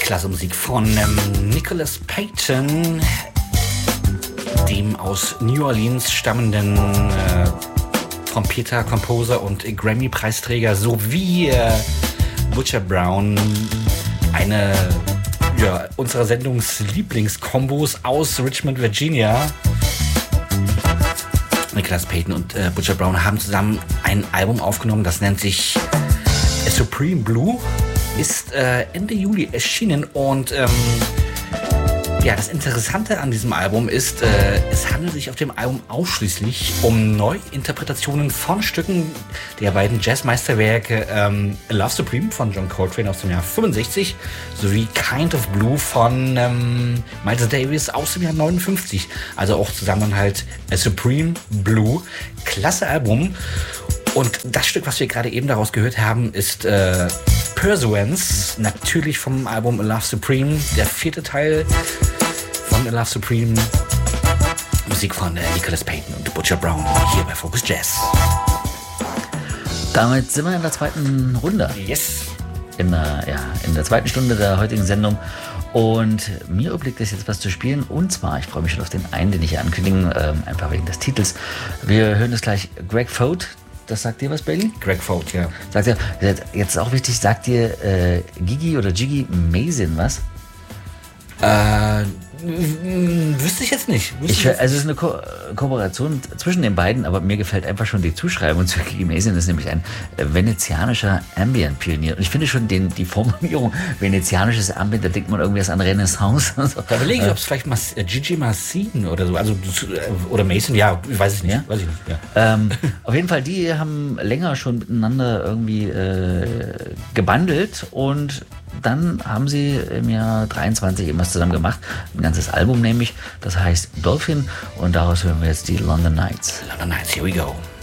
Klasse Musik von Nicholas Payton, dem aus New Orleans stammenden Trompeter, Composer und Grammy-Preisträger sowie Butcher Brown, eine unserer Sendungslieblingskombos aus Richmond, Virginia. Nicholas Payton und Butcher Brown haben zusammen ein Album aufgenommen, das nennt sich Supreme Blue, ist Ende Juli erschienen und das Interessante an diesem Album ist, es handelt sich auf dem Album ausschließlich um Neuinterpretationen von Stücken der beiden Jazzmeisterwerke Love Supreme von John Coltrane aus dem Jahr 65 sowie Kind of Blue von Miles Davis aus dem Jahr 59. Also auch zusammen halt Supreme Blue. Klasse Album. Und das Stück, was wir gerade eben daraus gehört haben, ist Pursuance, natürlich vom Album Love Supreme, der 4. Teil von Love Supreme, Musik von Nicholas Payton und Butcher Brown hier bei Focus Jazz. Damit sind wir in der zweiten Runde. Yes. In der zweiten Stunde der heutigen Sendung. Und mir obliegt es jetzt was zu spielen. Und zwar, ich freue mich schon auf den einen, den ich hier ankündigen, einfach wegen des Titels. Wir hören jetzt gleich Greg Foat. Das sagt dir was, Bailey? Greg Foat, ja. Sagt dir, jetzt ist auch wichtig, sagt dir Gigi oder Jiggy Mazin was? Wüsste ich jetzt nicht. Also es ist eine Kooperation zwischen den beiden, aber mir gefällt einfach schon die Zuschreibung zu Gigi Mazin. Das ist nämlich ein venezianischer Ambient-Pionier. Und ich finde schon die Formulierung venezianisches Ambient, da denkt man irgendwie an Renaissance. So. Da überlege ich, ob es vielleicht Gigi Mazin oder so, also oder Mason, ja, weiß ich nicht. Ja? Weiß ich nicht, ja. Auf jeden Fall, die haben länger schon miteinander irgendwie gebundelt und dann haben sie im Jahr 23 eben was zusammen gemacht. Ein ganzes Album nämlich. Das heißt Dolphin. Und daraus hören wir jetzt die London Nights. London Nights, here we go.